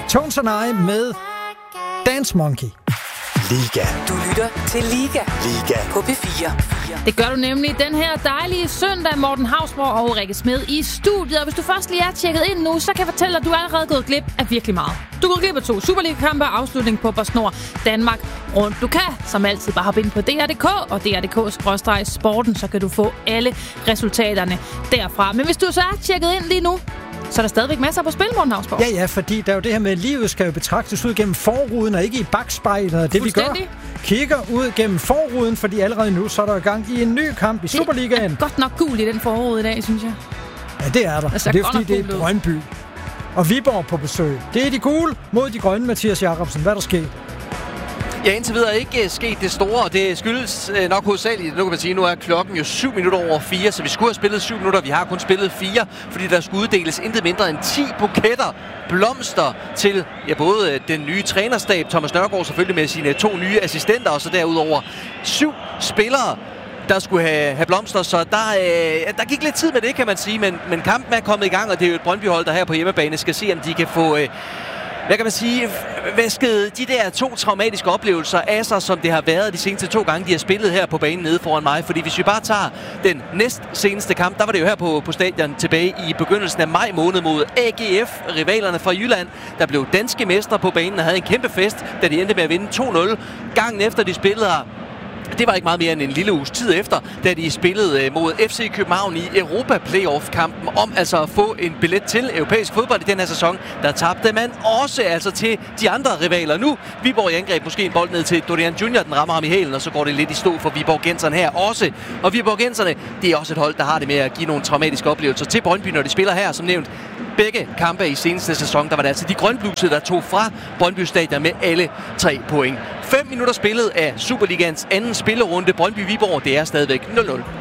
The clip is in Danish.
Tones and I med Dance Monkey. Liga. Du lytter til Liga. Liga. På P4. Det gør du nemlig den her dejlige søndag. Morten Hausborg og Rikke Smed i studiet. Og hvis du først lige er tjekket ind nu, så kan jeg fortælle, at du er allerede gået glip af virkelig meget. Du er gået glip af 2 Superliga-kampe og afslutning på PostNord Danmark rundt. Du kan som altid bare hoppe ind på DR.dk og DR.dk/sporten, så kan du få alle resultaterne derfra. Men hvis du så er tjekket ind lige nu, så er der stadigvæk masser på spil, Morten Hausborg. Ja, fordi der er jo det her med, at livet skal jo betragtes ud gennem forruden, og ikke i bagspejlet, og det vi gør. Kigger ud gennem forruden, fordi allerede nu, så er der i gang i en ny kamp i Superligaen. Det er godt nok gul i den forrude i dag, synes jeg. Ja, det er der. Det er fordi, det er Brøndby. Og Viborg på besøg. Det er de gule mod de grønne, Mathias Jacobsen. Hvad er der sket? Ja, indtil videre ikke sket det store, og det skyldes nok hovedsageligt. Nu kan man sige, nu er klokken jo 7 minutter over 4, så vi skulle have spillet 7 minutter. Vi har kun spillet 4, fordi der skulle uddeles intet mindre end 10 buketter blomster til både den nye trænerstab, Thomas Nørgaard selvfølgelig med sine 2 nye assistenter, og så derudover 7 spillere, der skulle have blomster, så der gik lidt tid med det, kan man sige, men kampen er kommet i gang, og det er jo et Brøndby-hold, der her på hjemmebane skal se, om de kan få... Hvad kan man sige? Væsket de der 2 traumatiske oplevelser af sig, som det har været de seneste 2 gange, de har spillet her på banen nede foran mig. Fordi hvis vi bare tager den næst seneste kamp, der var det jo her på stadion tilbage i begyndelsen af maj måned mod AGF, rivalerne fra Jylland, der blev danske mestre på banen og havde en kæmpe fest, da de endte med at vinde 2-0. Gangen efter de spillede her, det var ikke meget mere end en lille uges tid efter, da de spillede mod FC København i Europa-playoff-kampen om altså at få en billet til europæisk fodbold i den her sæson. Der tabte man også altså til de andre rivaler. Nu Viborg i angreb, måske en bold ned til Dorian Junior, den rammer ham i hælen, og så går det lidt i stå for Viborgenserne her også. Og Viborgenserne, det er også et hold, der har det med at give nogle traumatiske oplevelser til Brøndby, når de spiller her, som nævnt. Begge kampe i seneste sæson, der var det altså de grønblusede, der tog fra Brøndby Stadion med alle 3 point. 5 minutter spillet af Superligans anden spillerunde. Brøndby-Viborg, det er stadigvæk 0-0.